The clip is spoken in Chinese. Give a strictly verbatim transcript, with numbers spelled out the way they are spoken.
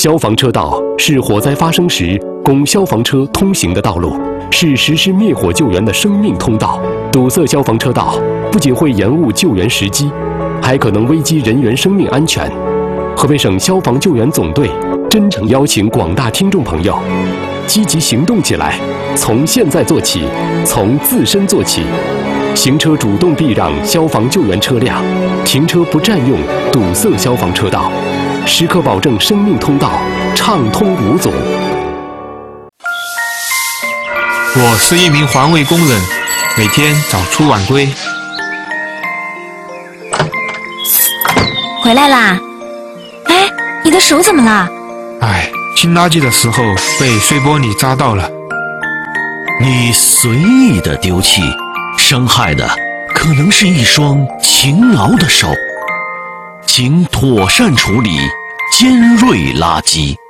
消防车道是火灾发生时供消防车通行的道路，是实施灭火救援的生命通道。堵塞消防车道不仅会延误救援时机，还可能危及人员生命安全。河北省消防救援总队真诚邀请广大听众朋友积极行动起来，从现在做起，从自身做起。行车主动避让消防救援车辆，停车不占用堵塞消防车道，时刻保证生命通道畅通无阻。 我是一名环卫工人，每天早出晚归。 回来啦！哎，你的手怎么了？ 哎，清垃圾的时候被碎玻璃扎到了。 你随意的丢弃，伤害的可能是一双勤劳的手。请妥善处理尖锐垃圾。